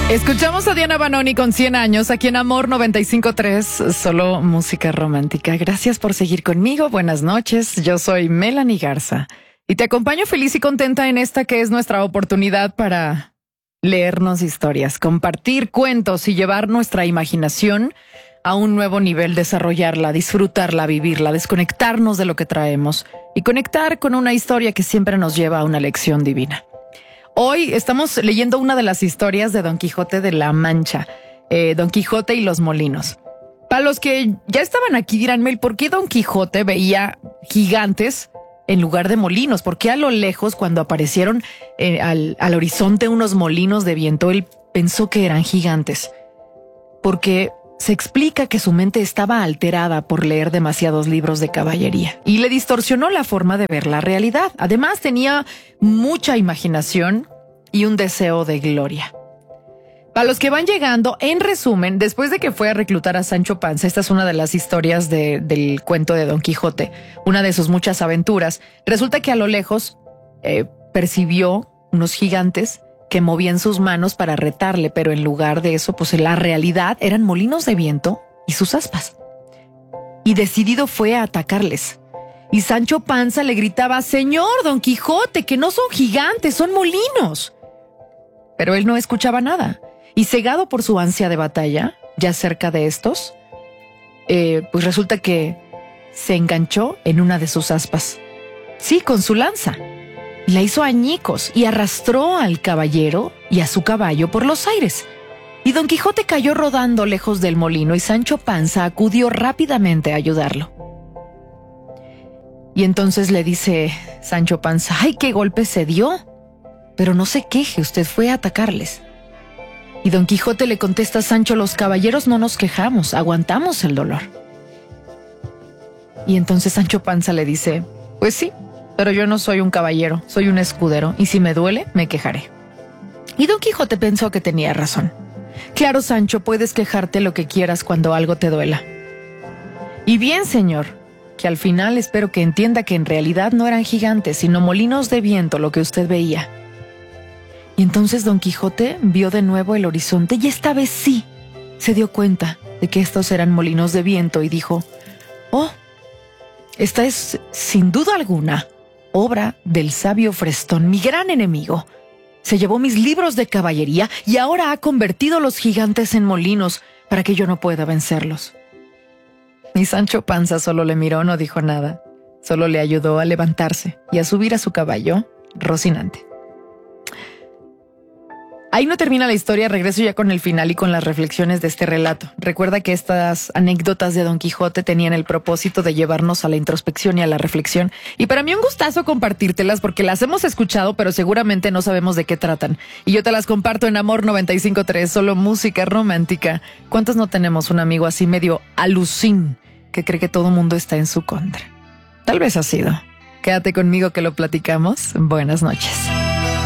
Escuchamos a Diana Banoni con 100 años aquí en Amor 95.3, solo música romántica. Gracias por seguir conmigo. Buenas noches. Yo soy Melanie Garza y te acompaño feliz y contenta en esta que es nuestra oportunidad para leernos historias, compartir cuentos y llevar nuestra imaginación a un nuevo nivel, desarrollarla, disfrutarla, vivirla, desconectarnos de lo que traemos y conectar con una historia que siempre nos lleva a una lección divina. Hoy estamos leyendo una de las historias de Don Quijote de la Mancha, Don Quijote y los molinos. Para los que ya estaban aquí diránme, ¿por qué Don Quijote veía gigantes en lugar de molinos? ¿Por qué a lo lejos, cuando aparecieron al horizonte unos molinos de viento, él pensó que eran gigantes? Porque se explica que su mente estaba alterada por leer demasiados libros de caballería y le distorsionó la forma de ver la realidad. Además, tenía mucha imaginación y un deseo de gloria. Para los que van llegando, en resumen, después de que fue a reclutar a Sancho Panza, esta es una de las historias del cuento de Don Quijote, una de sus muchas aventuras. Resulta que a lo lejos percibió unos gigantes que movían sus manos para retarle, pero en lugar de eso, pues en la realidad eran molinos de viento y sus aspas. Y decidido fue a atacarles. Y Sancho Panza le gritaba: «Señor Don Quijote, que no son gigantes, son molinos». Pero él no escuchaba nada. Y cegado por su ansia de batalla, ya cerca de estos, pues resulta que se enganchó en una de sus aspas. Sí, con su lanza. La hizo añicos y arrastró al caballero y a su caballo por los aires. Y Don Quijote cayó rodando lejos del molino y Sancho Panza acudió rápidamente a ayudarlo. Y entonces le dice Sancho Panza: «¡Ay, qué golpe se dio! Pero no se queje, usted fue a atacarles». Y Don Quijote le contesta a Sancho: «Los caballeros no nos quejamos, aguantamos el dolor». Y entonces Sancho Panza le dice: «Pues sí, pero yo no soy un caballero, soy un escudero, y si me duele, me quejaré». Y Don Quijote pensó que tenía razón. «Claro, Sancho, puedes quejarte lo que quieras cuando algo te duela. Y bien, señor, que al final espero que entienda que en realidad no eran gigantes, sino molinos de viento lo que usted veía». Y entonces Don Quijote vio de nuevo el horizonte y esta vez sí se dio cuenta de que estos eran molinos de viento y dijo: «Oh, esta es, sin duda alguna, obra del sabio Frestón, mi gran enemigo. Se llevó mis libros de caballería y ahora ha convertido los gigantes en molinos para que yo no pueda vencerlos». Y Sancho Panza solo le miró, no dijo nada. Solo le ayudó a levantarse y a subir a su caballo Rocinante. Ahí no termina la historia, regreso ya con el final y con las reflexiones de este relato. Recuerda que estas anécdotas de Don Quijote tenían el propósito de llevarnos a la introspección y a la reflexión. Y para mí un gustazo compartírtelas porque las hemos escuchado, pero seguramente no sabemos de qué tratan. Y yo te las comparto en Amor 95.3, solo música romántica. ¿Cuántos no tenemos un amigo así medio alucín que cree que todo mundo está en su contra? Tal vez ha sido. Quédate conmigo que lo platicamos. Buenas noches.